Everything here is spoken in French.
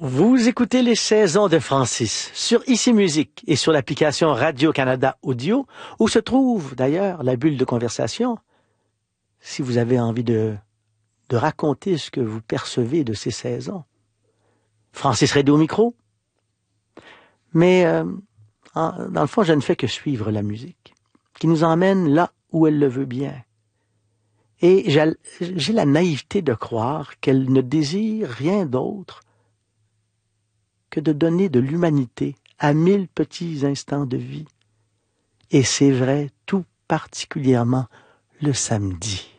Vous écoutez les saisons de Francis sur Ici Musique et sur l'application Radio-Canada Audio, où se trouve d'ailleurs la bulle de conversation. Si vous avez envie de raconter ce que vous percevez de ces saisons. Francis Redé au micro. Mais dans le fond, je ne fais que suivre la musique, qui nous emmène là où elle le veut bien. Et j'ai la naïveté de croire qu'elle ne désire rien d'autre que de donner de l'humanité à 1000 petits instants de vie. Et c'est vrai tout particulièrement le samedi.